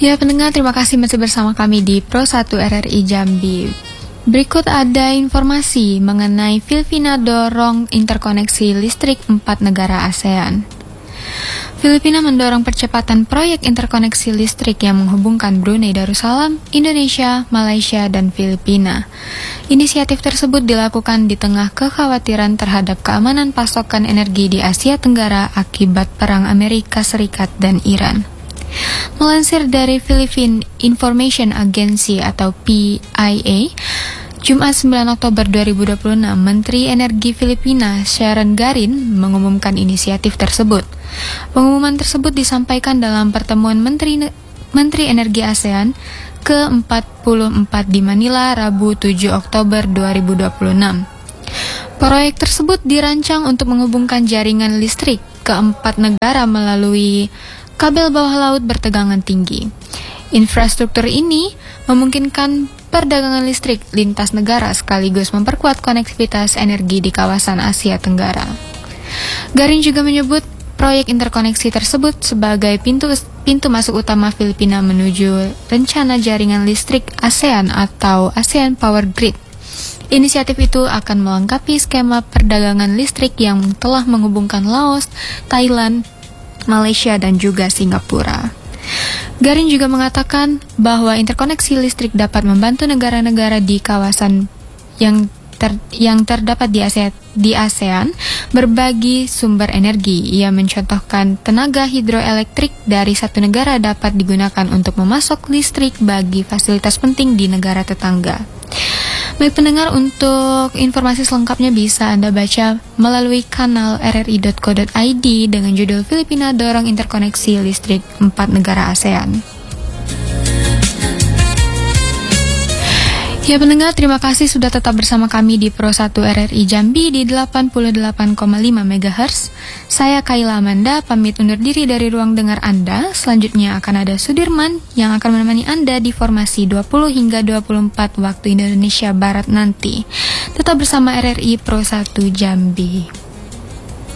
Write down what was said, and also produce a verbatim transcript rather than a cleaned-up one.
Ya pendengar, terima kasih masih bersama kami di Pro satu R R I Jambi. Berikut ada informasi mengenai Filipina dorong interkoneksi listrik empat negara ASEAN. Filipina mendorong percepatan proyek interkoneksi listrik yang menghubungkan Brunei Darussalam, Indonesia, Malaysia, dan Filipina. Inisiatif tersebut dilakukan di tengah kekhawatiran terhadap keamanan pasokan energi di Asia Tenggara akibat perang Amerika Serikat dan Iran. Melansir dari Philippine Information Agency atau P I A, Jumat sembilan Oktober dua ribu dua puluh enam, Menteri Energi Filipina Sharon Garin mengumumkan inisiatif tersebut. Pengumuman tersebut disampaikan dalam pertemuan Menteri Menteri Energi ASEAN ke empat puluh empat di Manila, Rabu tujuh Oktober dua ribu dua puluh enam. Proyek tersebut dirancang untuk menghubungkan jaringan listrik keempat negara melalui kabel bawah laut bertegangan tinggi. Infrastruktur ini memungkinkan perdagangan listrik lintas negara sekaligus memperkuat konektivitas energi di kawasan Asia Tenggara. Garin juga menyebut proyek interkoneksi tersebut sebagai pintu pintu masuk utama Filipina menuju rencana jaringan listrik ASEAN atau ASEAN Power Grid. Inisiatif itu akan melengkapi skema perdagangan listrik yang telah menghubungkan Laos, Thailand, Malaysia, dan juga Singapura. Garin juga mengatakan bahwa interkoneksi listrik dapat membantu negara-negara di kawasan yang ter, yang terdapat di ASEAN, di ASEAN berbagi sumber energi. Ia mencontohkan tenaga hidroelektrik dari satu negara dapat digunakan untuk memasok listrik bagi fasilitas penting di negara tetangga. Baik pendengar, untuk informasi selengkapnya bisa Anda baca melalui kanal r r i dot co dot i d dengan judul Filipina dorong interkoneksi listrik empat negara ASEAN. Ya pendengar, terima kasih sudah tetap bersama kami di Pro satu R R I Jambi di delapan puluh delapan koma lima megahertz. Saya Kayla Amanda, pamit undur diri dari ruang dengar Anda. Selanjutnya akan ada Sudirman yang akan menemani Anda di formasi dua puluh hingga dua puluh empat waktu Indonesia Barat nanti. Tetap bersama R R I Pro satu Jambi.